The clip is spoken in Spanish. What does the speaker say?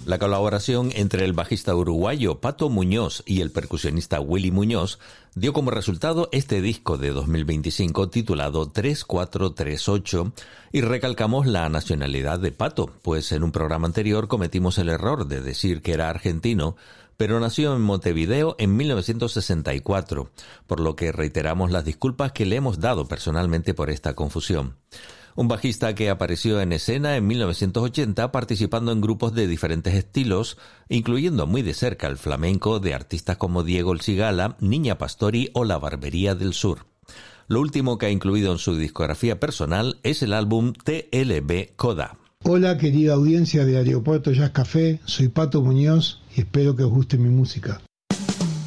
La colaboración entre el bajista uruguayo Pato Muñoz y el percusionista Willy Muñoz dio como resultado este disco de 2025 titulado 3438 y recalcamos la nacionalidad de Pato, pues en un programa anterior cometimos el error de decir que era argentino, pero nació en Montevideo en 1964, por lo que reiteramos las disculpas que le hemos dado personalmente por esta confusión. Un bajista que apareció en escena en 1980 participando en grupos de diferentes estilos, incluyendo muy de cerca el flamenco de artistas como Diego El Cigala, Niña Pastori o La Barbería del Sur. Lo último que ha incluido en su discografía personal es el álbum TLB Coda. Hola querida audiencia de Aeropuerto Jazz Café, soy Pato Muñoz y espero que os guste mi música.